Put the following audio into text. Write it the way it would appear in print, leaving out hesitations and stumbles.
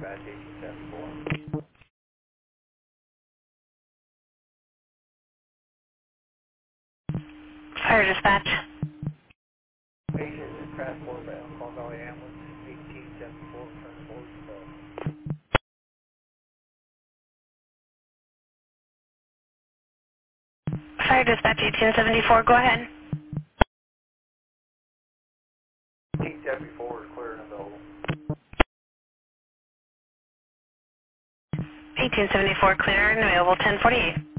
dispatch 1874. Fire dispatch. Patient is transport by Elkhorn Valley Ambulance 1874, transport above. Fire dispatch 1874, go ahead. 1874 is clear and available. 1874 clear and available 1048.